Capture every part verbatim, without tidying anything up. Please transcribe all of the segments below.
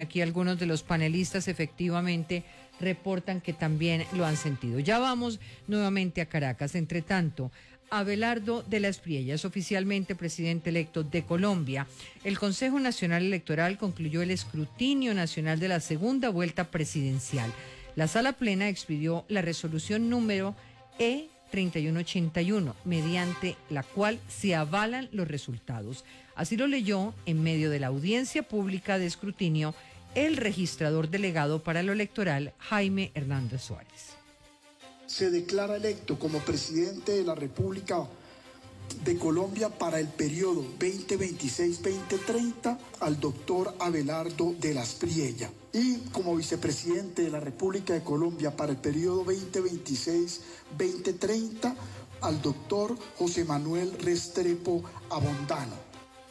Aquí algunos de los panelistas efectivamente reportan que también lo han sentido. Ya vamos nuevamente a Caracas. Entre tanto, Abelardo de la Espriella es oficialmente presidente electo de Colombia. El Consejo Nacional Electoral concluyó el escrutinio nacional de la segunda vuelta presidencial. La sala plena expidió la resolución número E treinta y uno ochenta y uno, mediante la cual se avalan los resultados. Así lo leyó en medio de la audiencia pública de escrutinio el registrador delegado para lo electoral, Jaime Hernández Suárez. Se declara electo como presidente de la República de Colombia para el periodo veinte veintiséis veinte treinta al doctor Abelardo de la Espriella, y como vicepresidente de la República de Colombia para el periodo veinte veintiséis veinte treinta al doctor José Manuel Restrepo Abondano.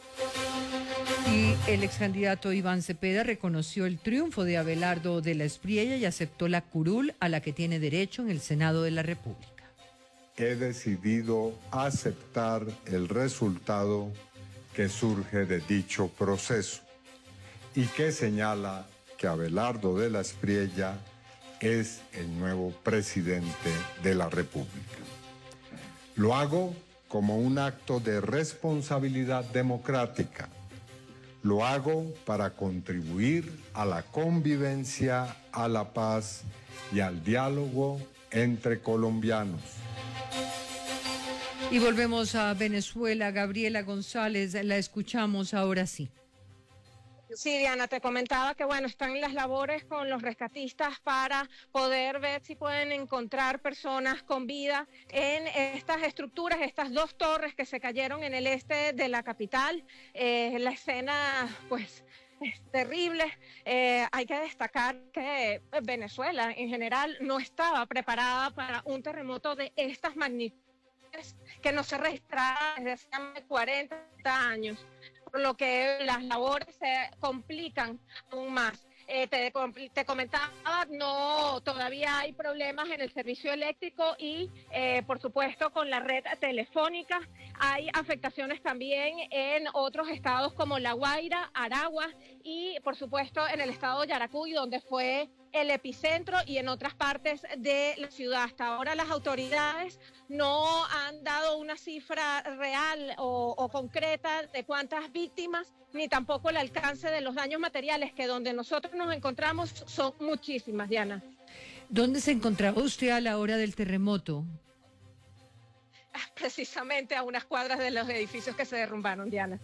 Y el ex candidato Iván Cepeda reconoció el triunfo de Abelardo de la Espriella y aceptó la curul a la que tiene derecho en el Senado de la República. He decidido aceptar el resultado que surge de dicho proceso y que señala que Abelardo de la Espriella es el nuevo presidente de la República. Lo hago como un acto de responsabilidad democrática. Lo hago para contribuir a la convivencia, a la paz y al diálogo entre colombianos. Y volvemos a Venezuela. Gabriela González, la escuchamos ahora sí. Sí, Diana, te comentaba que bueno, están las labores con los rescatistas para poder ver si pueden encontrar personas con vida en estas estructuras, estas dos torres que se cayeron en el este de la capital. Eh, la escena, pues, es terrible. Eh, hay que destacar que Venezuela en general no estaba preparada para un terremoto de estas magnitudes que no se registraba desde hace cuarenta años, por lo que las labores se complican aún más. Eh, te, te comentaba, no, todavía hay problemas en el servicio eléctrico y, eh, por supuesto, con la red telefónica. Hay afectaciones también en otros estados como La Guaira, Aragua y, por supuesto, en el estado de Yaracuy, donde fue el epicentro, y en otras partes de la ciudad. Hasta ahora las autoridades no han dado una cifra real o, o concreta de cuántas víctimas, ni tampoco el alcance de los daños materiales, que donde nosotros nos encontramos son muchísimas, Diana. ¿Dónde se encontraba usted a la hora del terremoto? Precisamente a unas cuadras de los edificios que se derrumbaron, Diana.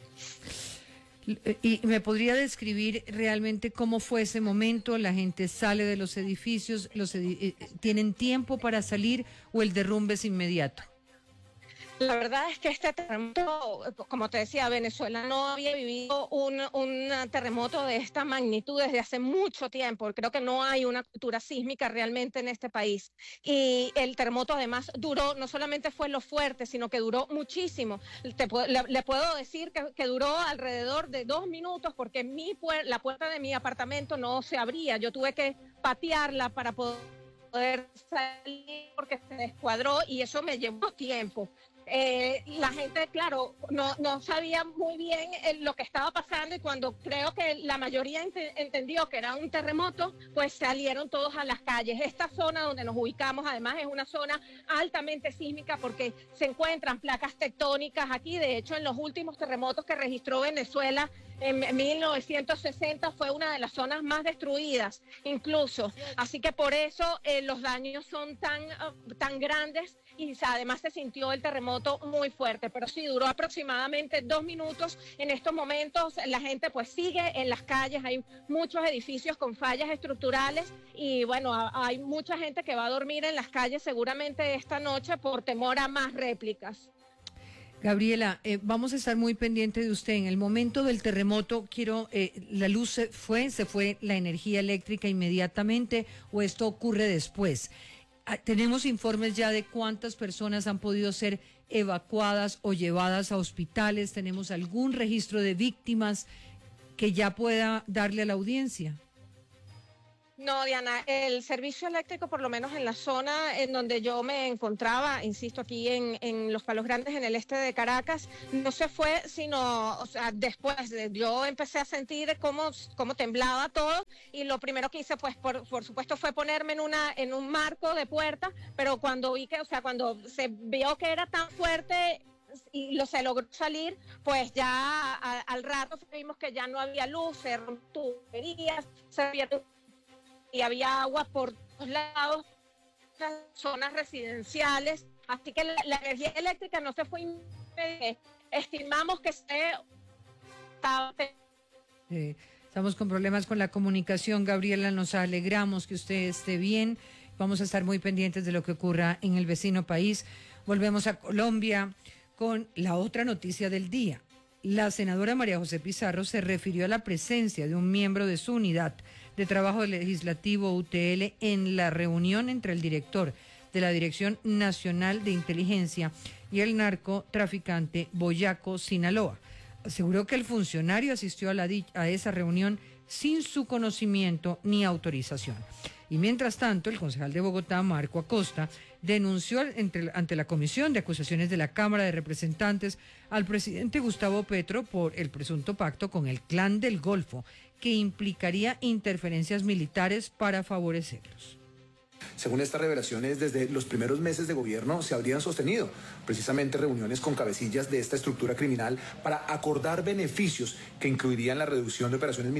¿Y me podría describir realmente cómo fue ese momento? ¿La gente sale de los edificios? Los edi- ¿Tienen tiempo para salir o el derrumbe es inmediato? La verdad es que este terremoto, como te decía, Venezuela no había vivido un, un terremoto de esta magnitud desde hace mucho tiempo. Creo que no hay una cultura sísmica realmente en este país. Y el terremoto además duró, no solamente fue lo fuerte, sino que duró muchísimo. Te, le, le puedo decir que, que duró alrededor de dos minutos porque mi, la puerta de mi apartamento no se abría. Yo tuve que patearla para poder poder salir porque se descuadró y eso me llevó tiempo. Eh, la gente, claro, no, no sabía muy bien eh, lo que estaba pasando, y cuando creo que la mayoría ent entendió que era un terremoto, pues salieron todos a las calles. Esta zona donde nos ubicamos además es una zona altamente sísmica porque se encuentran placas tectónicas aquí. De hecho, en los últimos terremotos que registró Venezuela en mil novecientos sesenta fue una de las zonas más destruidas incluso, así que por eso eh, los daños son tan, uh, tan grandes, y además se sintió el terremoto muy fuerte, pero sí duró aproximadamente dos minutos. En estos momentos la gente pues sigue en las calles, hay muchos edificios con fallas estructurales y bueno, hay mucha gente que va a dormir en las calles seguramente esta noche por temor a más réplicas. Gabriela, eh, vamos a estar muy pendientes de usted. En el momento del terremoto, quiero, eh, ¿la luz se fue, se fue la energía eléctrica inmediatamente o esto ocurre después? Ah, ¿tenemos informes ya de cuántas personas han podido ser evacuadas o llevadas a hospitales? ¿Tenemos algún registro de víctimas que ya pueda darle a la audiencia? No, Diana, el servicio eléctrico, por lo menos en la zona en donde yo me encontraba, insisto, aquí en, en Los Palos Grandes, en el este de Caracas, no se fue, sino, o sea, después de, yo empecé a sentir cómo, cómo temblaba todo, y lo primero que hice, pues, por, por supuesto, fue ponerme en, una, en un marco de puerta, pero cuando vi que, o sea, cuando se vio que era tan fuerte y lo, se logró salir, pues ya a, al rato vimos que ya no había luz, se rompieron tuberías, se había, y había agua por todos lados, las zonas residenciales, así que la, la energía eléctrica no se fue impedida. Estimamos que se estaba... Eh, estamos con problemas con la comunicación, Gabriela, nos alegramos que usted esté bien, vamos a estar muy pendientes de lo que ocurra en el vecino país. Volvemos a Colombia con la otra noticia del día. La senadora María José Pizarro se refirió a la presencia de un miembro de su unidad de trabajo legislativo U T L en la reunión entre el director de la Dirección Nacional de Inteligencia y el narcotraficante Boyaco Sinaloa. Aseguró que el funcionario asistió a, la, a esa reunión sin su conocimiento ni autorización. Y mientras tanto, el concejal de Bogotá, Marco Acosta, denunció entre, ante la Comisión de Acusaciones de la Cámara de Representantes al presidente Gustavo Petro por el presunto pacto con el Clan del Golfo, que implicaría interferencias militares para favorecerlos. Según estas revelaciones, desde los primeros meses de gobierno se habrían sostenido precisamente reuniones con cabecillas de esta estructura criminal para acordar beneficios que incluirían la reducción de operaciones militares